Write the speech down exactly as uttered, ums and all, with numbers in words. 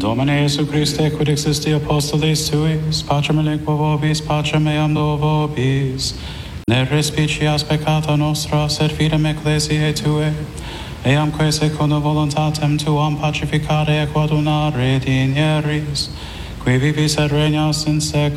Domine Jesu Christe, quid existi apostolis tuis, pacem elenquo vobis, pacem eam do vobis, ne respicias peccata nostra, sed fidem ecclesiae Tue, eamque secundo voluntatem Tuam pacificare et coadunare dinieris, qui vivis et regnas in secula.